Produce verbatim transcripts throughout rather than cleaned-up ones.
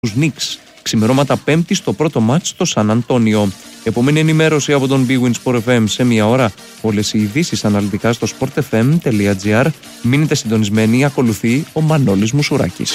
τους Knicks. Ξημερώματα Πέμπτη στο πρώτο μάτς στο Σαν Αντώνιο. Επόμενη ενημέρωση από τον Big Win Sport εφ εμ σε μία ώρα. Όλες οι ειδήσεις αναλυτικά στο sport f m dot g r. Μείνετε συντονισμένοι, ακολουθεί ο Μανώλης Μουσουράκης.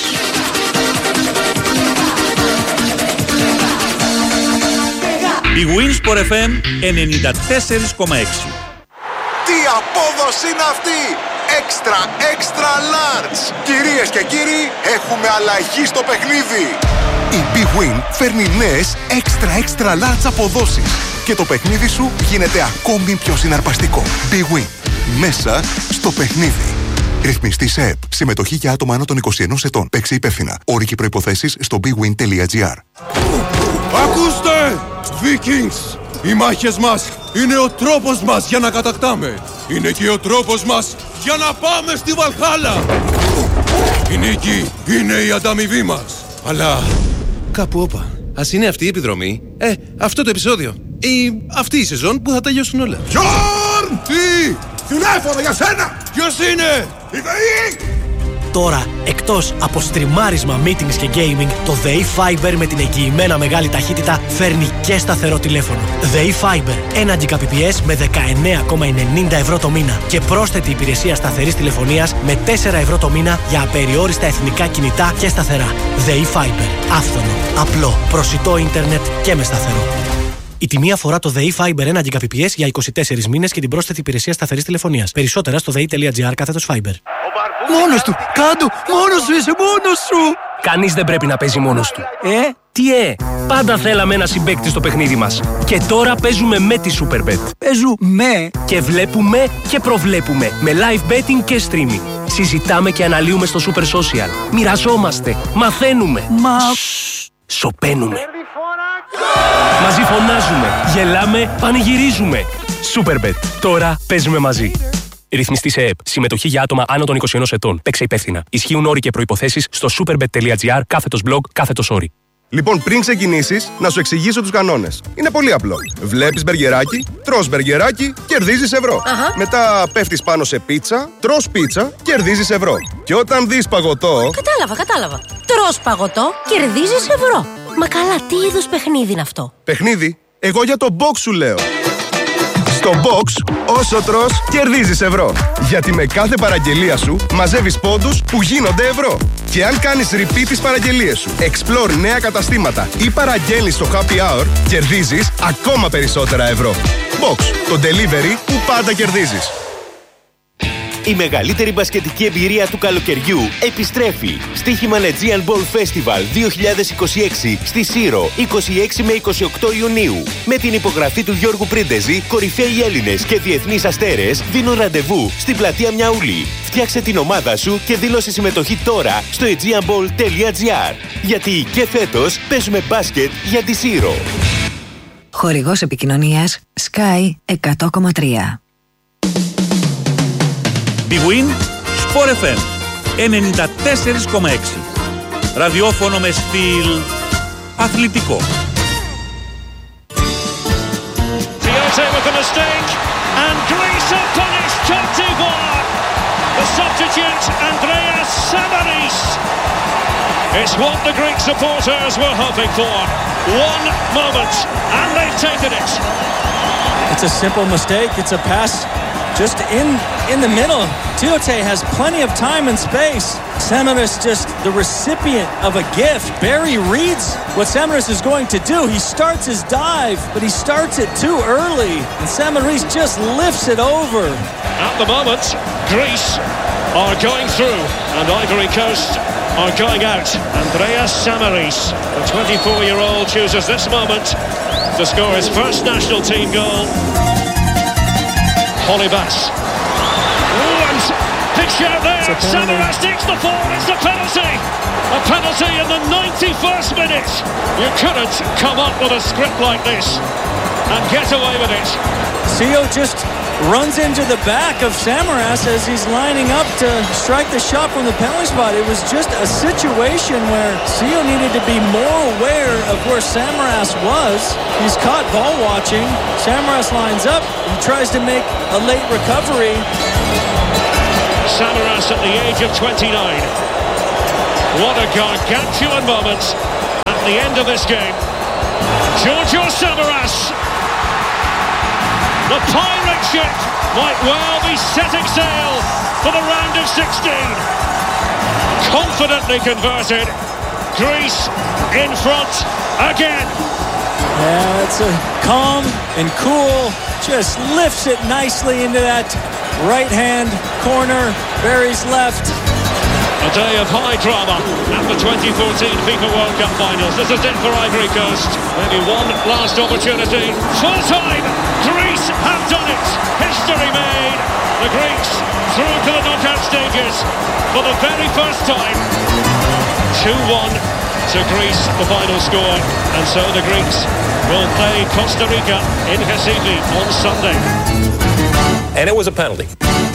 Big Win Sport εφ εμ ενενήντα τέσσερα κόμμα έξι. Τι απόδοση είναι αυτή! Έξτρα, έξτρα large! Κυρίες και κύριοι, έχουμε αλλαγή στο παιχνίδι! Η Big Win φέρνει νέες έξτρα, έξτρα large αποδόσεις και το παιχνίδι σου γίνεται ακόμη πιο συναρπαστικό. Big Win. Μέσα στο παιχνίδι. Ρυθμιστή σε ΕΠ. Συμμετοχή για άτομα άνω των είκοσι ενός ετών. Παίξε υπεύθυνα. Όροι και προϋποθέσεις στο big win dot g r. Ακούστε! Vikings! Οι μάχες μας είναι ο τρόπος μας για να κατακτάμε. Είναι και ο τρόπος μας για να πάμε στη Βαλχάλα. Η νίκη είναι η ανταμοιβή μας. Αλλά κάπου όπα. Ας είναι αυτή η επιδρομή. Ε, αυτό το επεισόδιο. Ή αυτή η σεζόν που θα τελειώσουν όλα. Γιόρν! Τι! Τηλέφωνο για σένα! Ποιος είναι? Η ΔΕΗ! Τώρα, εκτός από στριμάρισμα, meetings και gaming, το ΔΕΗ Fiber με την εγγυημένα μεγάλη ταχύτητα φέρνει και σταθερό τηλέφωνο. ΔΕΗ Fiber, ένα Gbps με δεκαεννέα κόμμα ενενήντα ευρώ το μήνα και πρόσθετη υπηρεσία σταθερής τηλεφωνίας με τέσσερα ευρώ το μήνα για απεριόριστα εθνικά κινητά και σταθερά. ΔΕΗ Fiber, άφθονο, απλό, προσιτό ίντερνετ και με σταθερό. Η τιμή αφορά το ΔΕΗ Fiber ένα Gbps για είκοσι τέσσερις μήνες και την πρόσθετη υπηρεσία σταθερής τηλεφωνίας. Περισσότερα στο dei.gr κάθετος Fiber. Μόνος του! Κάντο! Μόνος σου είσαι! Μόνος σου! Κανείς δεν πρέπει να παίζει μόνος του. Ε? Τι ε! Πάντα θέλαμε ένα συμπαίκτη στο παιχνίδι μας. Και τώρα παίζουμε με τη Superbet. Παίζουμε! Και βλέπουμε και προβλέπουμε. Με live betting και streaming. Συζητάμε και αναλύουμε στο Super Social. Μοιραζόμαστε. Μαθαίνουμε. Μα... Σωπαίνουμε. Μαζί φωνάζουμε. Γελάμε. Πανηγυρίζουμε. Superbet. Τώρα παίζουμε μαζί. Ρυθμιστή σε ΕΠ. Συμμετοχή για άτομα άνω των είκοσι ενός ετών. Παίξε υπεύθυνα. Ισχύουν όροι και προϋποθέσεις στο superbet.gr κάθετος blog κάθετος όροι. Λοιπόν, πριν ξεκινήσεις, να σου εξηγήσω τους κανόνες. Είναι πολύ απλό. Βλέπεις μπεργκεράκι, τρως μπεργκεράκι, κερδίζεις ευρώ. Αχα. Μετά πέφτεις πάνω σε πίτσα, τρως πίτσα, κερδίζεις ευρώ. Και όταν δεις παγωτό... Κατάλαβα, κατάλαβα. Τρως παγωτό, κερδίζεις ευρώ. Μα καλά, τι είδους παιχνίδι είναι αυτό? Παιχνίδι? Εγώ για το box σου λέω. Στο box, όσο τρως, κερδίζεις ευρώ. Γιατί με κάθε παραγγελία σου μαζεύεις πόντους που γίνονται ευρώ. Και αν κάνεις repeat τις παραγγελίες σου, explore νέα καταστήματα ή παραγγέλνεις στο happy hour, κερδίζεις ακόμα περισσότερα ευρώ. Box, το delivery που πάντα κερδίζεις. Η μεγαλύτερη μπασκετική εμπειρία του καλοκαιριού επιστρέφει. Στοίχημα Aegean Ball Festival δύο χιλιάδες είκοσι έξι στη Σύρο, είκοσι έξι με είκοσι οκτώ Ιουνίου. Με την υπογραφή του Γιώργου Πρίντεζη, κορυφαίοι Έλληνες και διεθνείς αστέρες δίνουν ραντεβού στην πλατεία Μιαούλη. Φτιάξε την ομάδα σου και δήλωσε συμμετοχή τώρα στο aegean ball dot g r. Γιατί και φέτος παίζουμε μπάσκετ για τη Σύρο. Χορηγός επικοινωνίας Sky εκατό κόμμα τρία. Big Win Sport εφ εμ ενενήντα τέσσερα κόμμα έξι. Ραδιόφωνο με στυλ αθλητικό. Tiote with a mistake and Greece are punished. Cote d'Ivoire. The substitute Andreas Samaris. It's what the Greek supporters were hoping for. One moment and they've taken it. It's a simple mistake. It's a pass just in in the middle. Tiote has plenty of time and space. Samaris just the recipient of a gift. Barry reads what Samaris is going to do. He starts his dive, but he starts it too early. And Samaris just lifts it over. At the moment, Greece are going through and Ivory Coast are going out. Andreas Samaris, the twenty-four-year-old, chooses this moment to score his first national team goal. Hollybass. Oh, and big shout there. Samaras takes the fall. It's the penalty. A penalty in the ninety-first minute. You couldn't come up with a script like this and get away with it. Sio just runs into the back of Samaras as he's lining up to strike the shot from the penalty spot. It was just a situation where Sio needed to be more aware of where Samaras was. He's caught ball watching. Samaras lines up. He tries to make a late recovery. Samaras at the age of twenty-nine. What a gargantuan moment. the end of this game. Georgios Samaras. The pirate ship might well be setting sail for the round of sixteen. Confidently converted. Greece in front again. Yeah, it's a calm and cool. Just lifts it nicely into that right hand corner. Barry's left. A day of high drama at the twenty fourteen FIFA World Cup Finals. This is it for Ivory Coast. Maybe one last opportunity. Full time. Greece have done it. History made. The Greeks through to the knockout stages for the very first time. two one to Greece, the final score. And so the Greeks will play Costa Rica in Recife on Sunday. And it was a penalty.